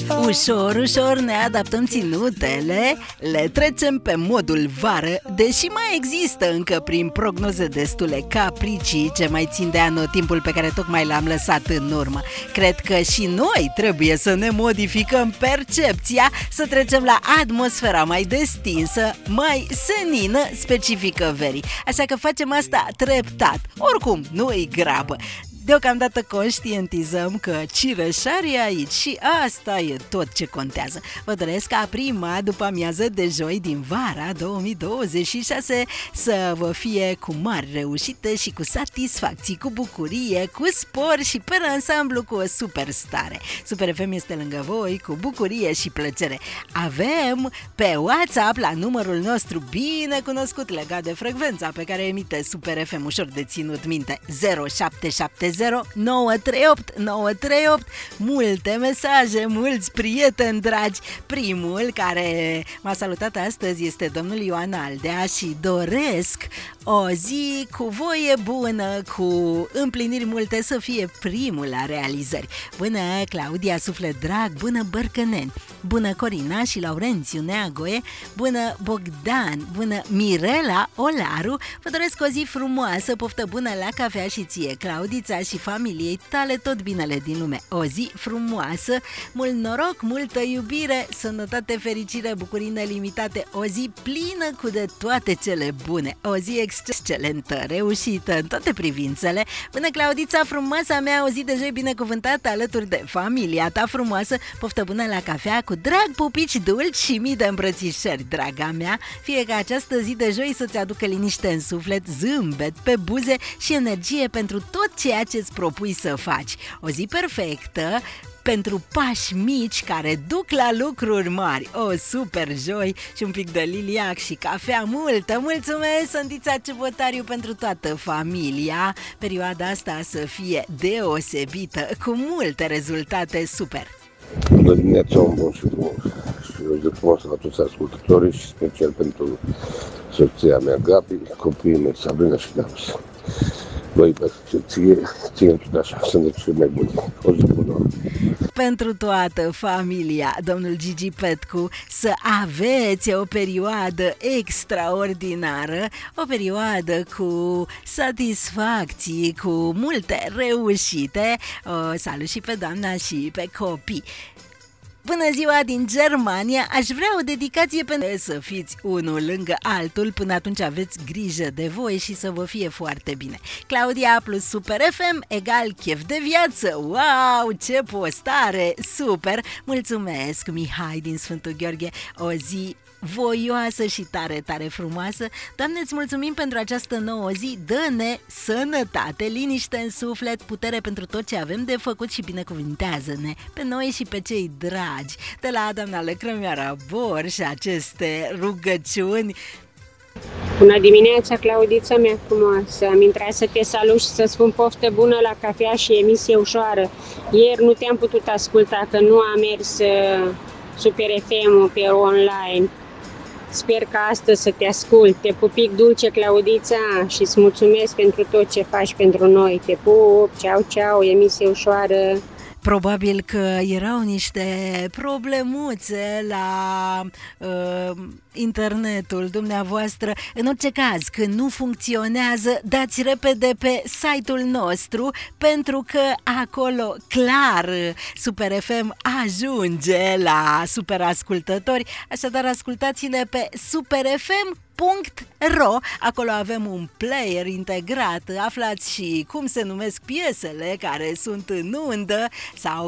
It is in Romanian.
Ușor, ușor ne adaptăm ținutele, le trecem pe modul vară, deși mai există încă prin prognoze destule capricii ce mai țin de anotimpul pe care tocmai l-am lăsat în urmă. Cred că și noi trebuie să ne modificăm percepția, să trecem la atmosfera mai destinsă, mai senină, specifică verii. Așa că facem asta treptat. Oricum, nu-i grabă. Deocamdată conștientizăm că cireșarii aici și asta e tot ce contează. Vă doresc ca prima după amiază de joi din vara 2026 să vă fie cu mari reușite și cu satisfacții, cu bucurie, cu spor și pe ansamblu cu o super stare. Super FM este lângă voi cu bucurie și plăcere. Avem pe WhatsApp la numărul nostru bine cunoscut legat de frecvența pe care emite Super FM, ușor de ținut minte, 0770 938 938. Multe mesaje, mulți prieteni dragi. Primul care m-a salutat astăzi este domnul Ioan Aldea și doresc o zi cu voie bună, cu împliniri multe, să fie primul la realizări. Bună Claudia, suflet drag, bună Bărcăneni, bună Corina și Laurențiu Neagoe, bună Bogdan, bună Mirela Olaru. Vă doresc o zi frumoasă, poftă bună la cafea și ție, Claudița, și familiei tale tot binele din lume. O zi frumoasă, mult noroc, multă iubire, sănătate, fericire, bucurii nelimitate, o zi plină cu de toate cele bune, o zi excelentă, reușită în toate privințele. Bună Claudița, frumoasa mea, o zi de joi binecuvântată alături de familia ta frumoasă, poftă bună la cafea, cu drag, pupici dulci și mii de îmbrățișări, draga mea. Fie ca această zi de joi să-ți aducă liniște în suflet, zâmbet pe buze și energie pentru tot ceea ce îți propui să faci. O zi perfectă pentru pași mici care duc la lucruri mari. O super joi și un pic de liliac și cafea multă. Mulțumesc, Sândița Ciubotariu, pentru toată familia. Perioada asta să fie deosebită, cu multe rezultate super. Bună dimineața, un bun și o zi frumoasă la toți ascultătorii și special pentru soția mea Gabi, copiii mei Sabrina și Davis. Băi, ție tot așa, sunt de cei mai buni. O zi bună. Pentru toată familia, domnul Gigi Petcu, să aveți o perioadă extraordinară, o perioadă cu satisfacții, cu multe reușite. Salut și pe doamna și pe copii. Bună ziua din Germania, aș vrea o dedicație pentru să fiți unul lângă altul, până atunci aveți grijă de voi și să vă fie foarte bine. Claudia plus Super FM egal chef de viață. Wow, ce postare, super! Mulțumesc, Mihai din Sfântul Gheorghe, o zi voioasă și tare, tare frumoasă. Doamne, îți mulțumim pentru această nouă zi. Dă-ne sănătate, liniște în suflet, putere pentru tot ce avem de făcut și binecuvintează-ne pe noi și pe cei dragi. De la doamna Lăcrămioara Bor și aceste rugăciuni. Bună dimineața, Claudița mea frumoasă. Am intrat să te salut și să spun poftă bună la cafea și emisie ușoară. Ieri nu te-am putut asculta, că nu a mers Super FM-ul pe online. Sper că astăzi să te ascult. Te pupic dulce, Claudița, și îți mulțumesc pentru tot ce faci pentru noi. Te pup, ceau, ceau, emisie ușoară. Probabil că erau niște problemuțe la internetul dumneavoastră. În orice caz, când nu funcționează, dați repede pe site-ul nostru, pentru că acolo clar Super FM ajunge la super ascultători. Așadar, ascultați-ne pe superfm.ro. Acolo avem un player integrat, aflați și cum se numesc piesele care sunt în undă sau